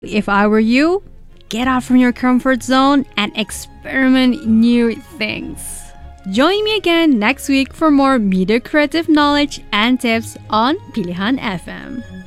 If I were you, get out from your comfort zone and experiment new things. Join me again next week for more media creative knowledge and tips on Pilihan FM.